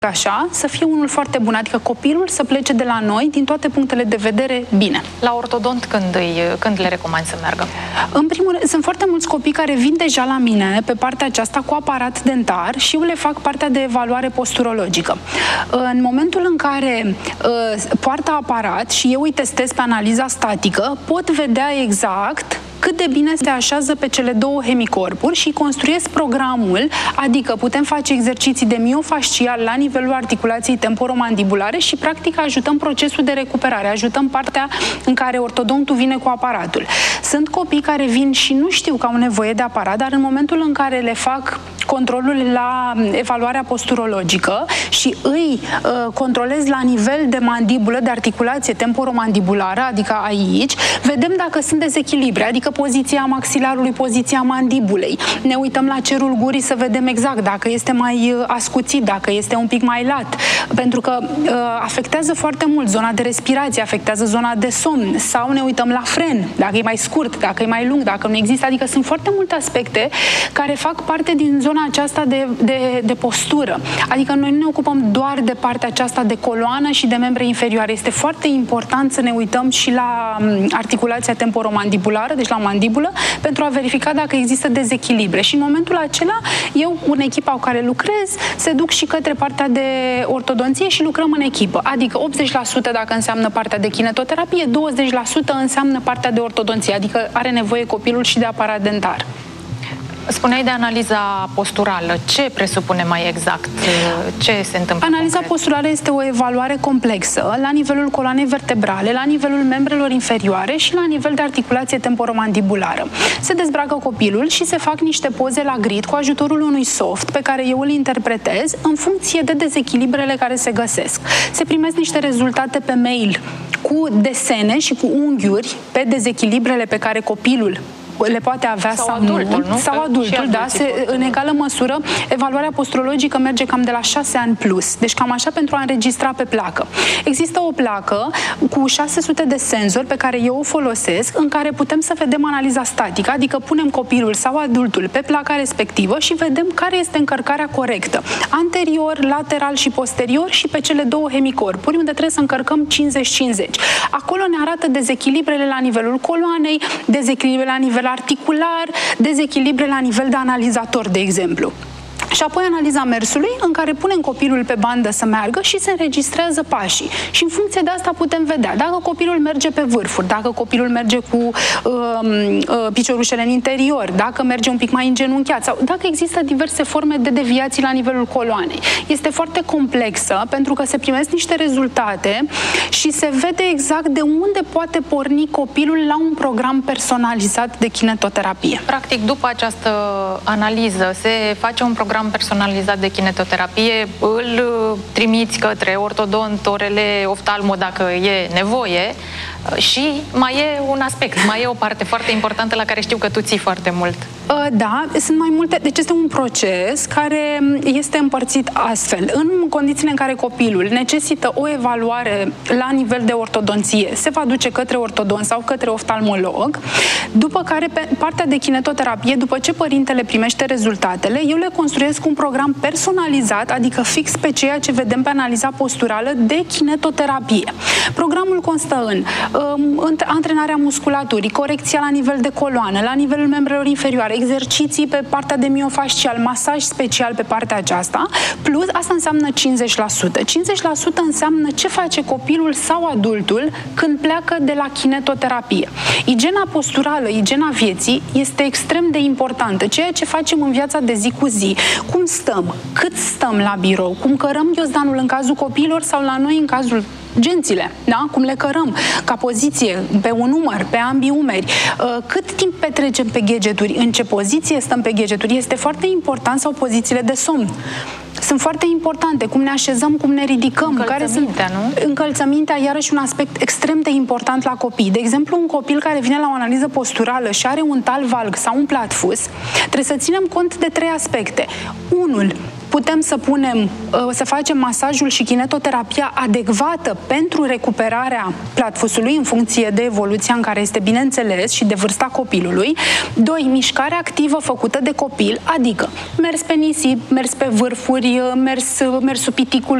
așa, să fie unul foarte bun, adică copilul să plece de la noi din toate punctele de vedere bine. La ortodont când le recomand să meargă? În primul rând, sunt foarte mulți copii care vin deja la mine pe partea aceasta cu aparat dentar și eu le fac partea de evaluare posturologică. În momentul în care poartă aparat și eu îi testez pe analiza statică, pot vedea exact cât de bine se așează pe cele două hemicorpuri și construiesc programul, adică putem face exerciții de miofascial la nivelul articulației temporomandibulare și practic ajutăm procesul de recuperare, ajutăm partea în care ortodontul vine cu aparatul. Sunt copii care vin și nu știu că au nevoie de aparat, dar în momentul în care le fac controlul la evaluarea posturologică și îi controlez la nivel de mandibulă, de articulație temporomandibulară, adică aici, vedem dacă sunt dezechilibre, adică poziția maxilarului, poziția mandibulei. Ne uităm la cerul gurii să vedem exact dacă este mai ascuțit, dacă este un pic mai lat, pentru că afectează foarte mult zona de respirație, afectează zona de somn, sau ne uităm la fren, dacă e mai scurt, dacă e mai lung, dacă nu există, adică sunt foarte multe aspecte care fac parte din zona aceasta de postură. Adică noi nu ne ocupăm doar de partea aceasta de coloană și de membre inferioare. Este foarte important să ne uităm și la articulația temporomandibulară, deci la mandibulă, pentru a verifica dacă există dezechilibre. Și în momentul acela, eu, în echipa cu care lucrez, se duc și către partea de ortodonție și lucrăm în echipă. Adică 80% dacă înseamnă partea de kinetoterapie, 20% înseamnă partea de ortodonție, adică are nevoie copilul și de aparat dentar. Spuneai de analiza posturală. Ce presupune mai exact? Ce se întâmplă? Analiza posturală este o evaluare complexă la nivelul coloanei vertebrale, la nivelul membrelor inferioare și la nivel de articulație temporomandibulară. Se dezbracă copilul și se fac niște poze la grid cu ajutorul unui soft pe care eu îl interpretez în funcție de dezechilibrele care se găsesc. Se primesc niște rezultate pe mail cu desene și cu unghiuri pe dezechilibrele pe care copilul le poate avea sau adultul, nu? Sau adultul, da, în egală măsură, evaluarea posturologică merge cam de la 6 ani plus, deci cam așa pentru a înregistra pe placă. Există o placă cu 600 de senzori pe care eu o folosesc, în care putem să vedem analiza statică, adică punem copilul sau adultul pe placa respectivă și vedem care este încărcarea corectă, anterior, lateral și posterior și pe cele două hemicorpuri, unde trebuie să încărcăm 50-50. Acolo ne arată dezechilibrele la nivelul coloanei, dezechilibre la nivel articular, dezechilibre la nivel de analizator, de exemplu. Și apoi analiza mersului, în care punem copilul pe bandă să meargă și se înregistrează pașii. Și în funcție de asta putem vedea dacă copilul merge pe vârfuri, dacă copilul merge cu piciorușele în interior, dacă merge un pic mai îngenunchiat sau dacă există diverse forme de deviații la nivelul coloanei. Este foarte complexă pentru că se primesc niște rezultate și se vede exact de unde poate porni copilul la un program personalizat de kinetoterapie. Practic, după această analiză se face un program personalizat de kinetoterapie, îl trimiți către ortodont, orele, oftalmo dacă e nevoie. Și mai e un aspect, mai e o parte foarte importantă la care știu că tu ții foarte mult. Da, sunt mai multe. Deci este un proces care este împărțit astfel. În condițiile în care copilul necesită o evaluare la nivel de ortodonție, se va duce către ortodont sau către oftalmolog, după care pe partea de kinetoterapie, după ce părintele primește rezultatele, eu le construiesc un program personalizat, adică fix pe ceea ce vedem pe analiza posturală de kinetoterapie. Programul constă în antrenarea musculaturii, corecția la nivel de coloană, la nivelul membrelor inferioare, exerciții pe partea de miofascial, masaj special pe partea aceasta, plus asta înseamnă 50%. 50% înseamnă ce face copilul sau adultul când pleacă de la kinetoterapie. Igiena posturală, igiena vieții este extrem de importantă. Ceea ce facem în viața de zi cu zi, cum stăm, cât stăm la birou, cum cărăm ghiozdanul în cazul copiilor sau la noi în cazul gențile, da? Cum le cărăm, ca poziție, pe un umăr, pe ambii umeri, cât timp petrecem pe gadgeturi, în ce poziție stăm pe gadgeturi, este foarte important, sau pozițiile de somn. Sunt foarte importante, cum ne așezăm, cum ne ridicăm. Încălțămintea, nu? Încălțămintea, iarăși un aspect extrem de important la copii. De exemplu, un copil care vine la o analiză posturală și are un tal valg sau un platfus, trebuie să ținem cont de 3 aspecte. Unul, putem să punem, să facem masajul și kinetoterapia adecvată pentru recuperarea platfusului în funcție de evoluția în care este, bineînțeles, și de vârsta copilului. 2. Mișcare activă făcută de copil, adică mers pe nisip, mers pe vârfuri, mersul piticului